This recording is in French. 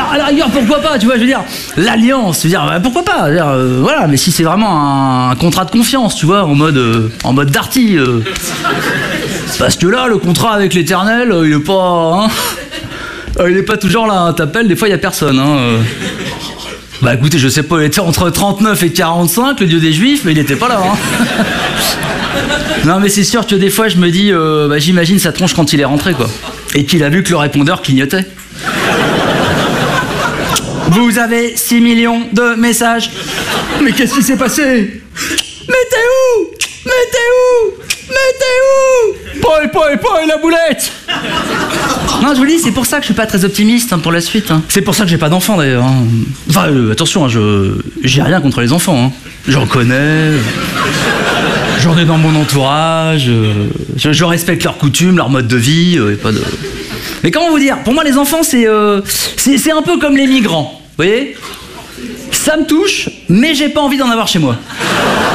à la rigueur, pourquoi pas, tu vois, je veux dire, l'alliance, je veux dire, bah, pourquoi pas, je veux dire, voilà, mais si c'est vraiment un contrat de confiance, tu vois, en mode Darty, parce que là, le contrat avec l'Éternel, il est pas, hein, il est pas toujours là, hein, t'appelles, des fois il y a personne, hein. Bah écoutez, je sais pas, il était entre 39 et 45, le dieu des Juifs, mais il était pas là, hein. Non mais c'est sûr que des fois je me dis, bah, j'imagine sa tronche quand il est rentré, quoi, et qu'il a vu que le répondeur clignotait. Vous avez 6 millions de messages. Mais qu'est-ce qui s'est passé? Mais t'es où? Mais t'es où? Mais t'es où? Paul, la boulette. Non, je vous dis, c'est pour ça que je suis pas très optimiste, hein, pour la suite, hein. C'est pour ça que j'ai pas d'enfants d'ailleurs, hein. Enfin, attention, hein, j'ai rien contre les enfants, hein. J'en connais, j'en ai dans mon entourage, je respecte leurs coutumes, leur mode de vie, et pas de... Mais comment vous dire? Pour moi, les enfants, c'est un peu comme les migrants, vous voyez? Ça me touche, mais j'ai pas envie d'en avoir chez moi.